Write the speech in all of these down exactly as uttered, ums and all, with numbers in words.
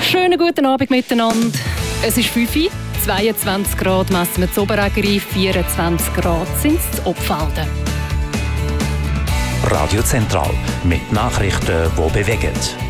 Schönen guten Abend miteinander. Es ist fünf Uhr, zweiundzwanzig Grad messen wir zu Oberägeri, vierundzwanzig Grad sind es zu Obwalden. Radio Zentral mit Nachrichten, die bewegen.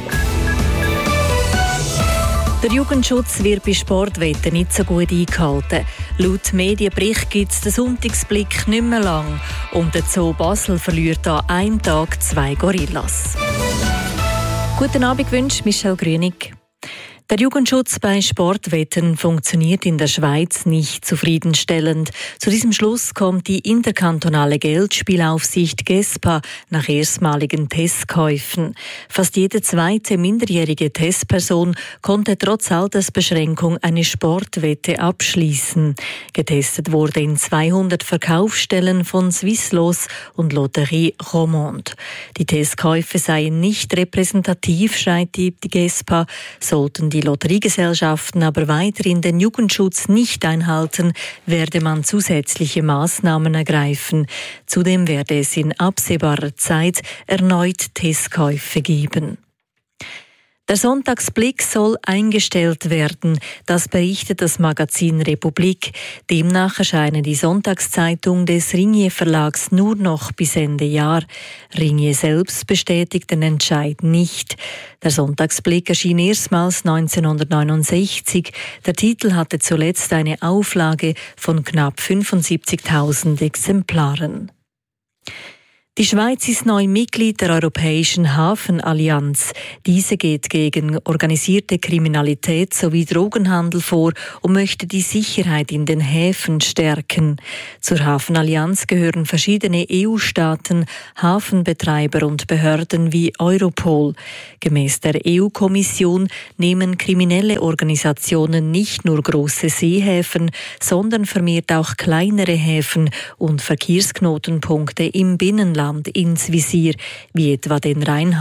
Der Jugendschutz wird bei Sportwetten nicht so gut eingehalten. Laut Medienbericht gibt es den Sonntagsblick nicht mehr lang. Und der Zoo Basel verliert an einem Tag zwei Gorillas. Guten Abend wünscht Michelle Grünig. Der Jugendschutz bei Sportwetten funktioniert in der Schweiz nicht zufriedenstellend. Zu diesem Schluss kommt die interkantonale Geldspielaufsicht GESPA nach erstmaligen Testkäufen. Fast jede zweite minderjährige Testperson konnte trotz Altersbeschränkung eine Sportwette abschließen. Getestet wurde in zweihundert Verkaufsstellen von Swisslos und Lotterie Romande. Die Testkäufe seien nicht repräsentativ, schreibt die GESPA, sollten die Lotteriegesellschaften aber weiterhin den Jugendschutz nicht einhalten, werde man zusätzliche Maßnahmen ergreifen. Zudem werde es in absehbarer Zeit erneut Testkäufe geben. Der Sonntagsblick soll eingestellt werden, das berichtet das Magazin Republik. Demnach erscheine die Sonntagszeitung des Ringier Verlags nur noch bis Ende Jahr. Ringier selbst bestätigt den Entscheid nicht. Der Sonntagsblick erschien erstmals neunzehnhundertneunundsechzig. Der Titel hatte zuletzt eine Auflage von knapp fünfundsiebzigtausend Exemplaren. Die Schweiz ist neu Mitglied der Europäischen Hafenallianz. Diese geht gegen organisierte Kriminalität sowie Drogenhandel vor und möchte die Sicherheit in den Häfen stärken. Zur Hafenallianz gehören verschiedene E U-Staaten, Hafenbetreiber und Behörden wie Europol. Gemäß der E U-Kommission nehmen kriminelle Organisationen nicht nur große Seehäfen, sondern vermehrt auch kleinere Häfen und Verkehrsknotenpunkte im Binnenland ins Visier, wie etwa den Rheinhafen.